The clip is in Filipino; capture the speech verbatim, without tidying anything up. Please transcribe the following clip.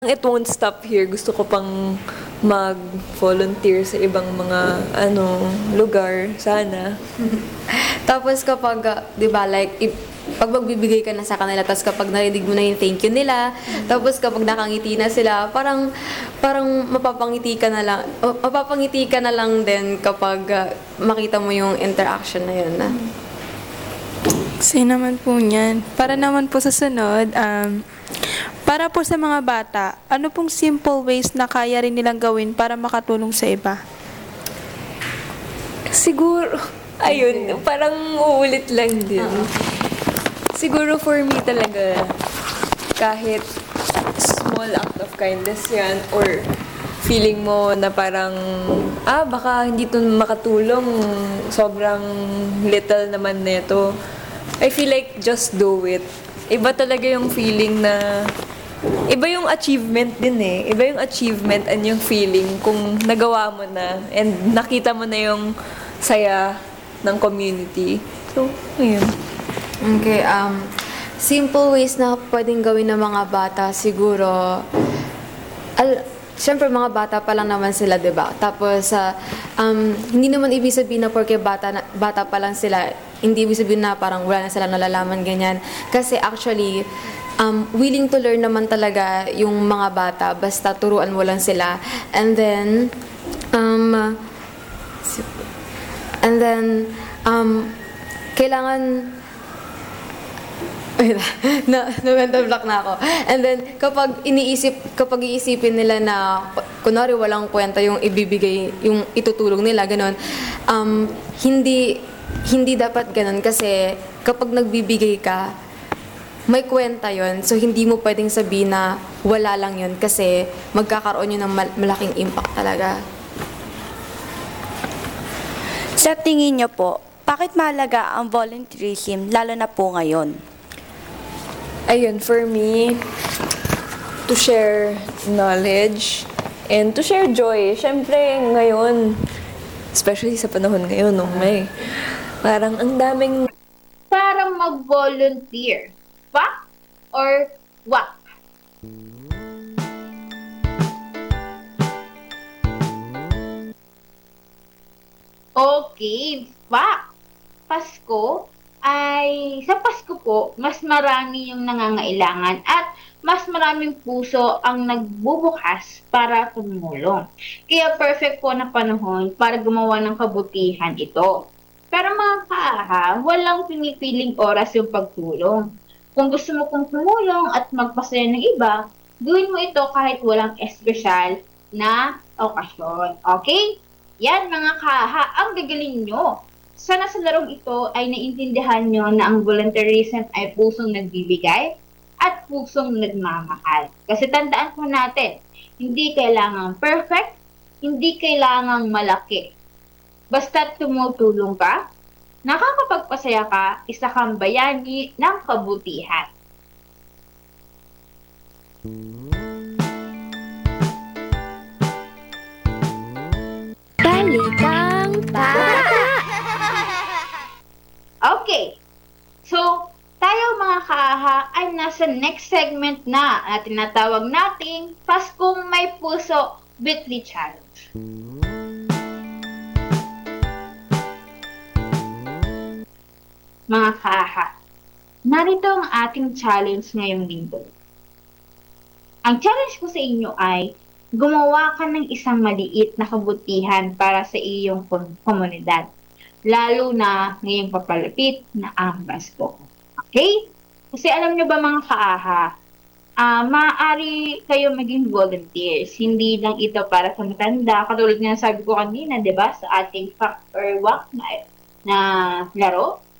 It won't stop here. Gusto ko pang mag-volunteer sa ibang mga ano lugar sana. Tapos kapag, ah, 'di ba, like if, pag magbibigay ka na sa kanila, tapos kapag narinig mo na yung thank you nila, tapos kapag nakangiti na sila, parang parang mapapangiti ka na lang, o, mapapangiti ka na lang din kapag ah, makita mo yung interaction na yun. Na. Kasi naman po niyan. Para naman po sa sunod, um, para po sa mga bata, ano pong simple ways na kaya rin nilang gawin para makatulong sa iba? Siguro, ayun, parang uulit lang din. Siguro for me talaga, kahit small act of kindness yan, or feeling mo na parang, ah, baka hindi to makatulong, sobrang little naman nito. I feel like just do it. Iba talaga yung feeling na, iba yung achievement din eh. Iba yung achievement and yung feeling kung nagawa mo na and nakita mo na yung saya ng community. So, ayun. Okay, um, simple ways na pwedeng gawin ng mga bata, siguro, al Siyempre, mga bata pa lang naman sila, 'di ba? Tapos, ah, um, hindi naman ibig sabihin na porque bata, na, bata pa lang sila, hindi ibig sabihin na parang wala na sila nalalaman, ganyan. Kasi actually, um, willing to learn naman talaga yung mga bata, basta turuan mo lang sila. And then, um, and then, um, kailangan, na, na mental block na ako. And then, kapag iniisip, kapag iisipin nila na, kunwari walang kwenta yung ibibigay, yung itutulong nila, ganun, um, hindi, hindi dapat ganun kasi kapag nagbibigay ka, may kwenta yon. So, hindi mo pwedeng sabihin na wala lang yun kasi magkakaroon yun ng mal- malaking impact talaga. Sa tingin niyo po, bakit mahalaga ang volunteerism lalo na po ngayon? Ayun, for me, to share knowledge and to share joy. Siyempre, ngayon, especially sa panahon ngayon, no, may parang ang daming Para mag-volunteer. Pa? Or what? Okay, fact. Pasko ay, sa Pasko po, mas marami yung nangangailangan at mas maraming puso ang nagbubukas para tumulong. Kaya perfect po na panahon para gumawa ng kabutihan ito. Pero mga kaaha, walang pinipiling oras yung pagtulong. Kung gusto mo kong tumulong at magpasaya ng iba, gawin mo ito kahit walang espesyal na okasyon. Okay? Yan mga kaaha, ang gagaling nyo. Sana sa larong ito ay naintindihan nyo na ang volunteerism ay pusong nagbibigay at pusong nagmamahal. Kasi tandaan po natin, hindi kailangang perfect, hindi kailangang malaki. Basta tumutulong ka, nakakapagpasaya ka, isa kang bayani ng kabutihan. Balikang Bata! Okay, so tayo mga kaaha ay nasa next segment na na tinatawag nating Paskong May Puso Weekly Challenge. Mga kaaha, narito ang ating challenge ngayong linggo. Ang challenge ko sa inyo ay gumawa ka ng isang maliit na kabutihan para sa iyong komunidad. Lalo na ngayong papalapit na ang Pasko. Okay? Kasi alam nyo ba mga kaaha, uh, maaari kayo maging volunteers. Hindi lang ito para sa matanda. Katulad nga sabi ko kanina, di ba, sa ating fact or walk na, na laro.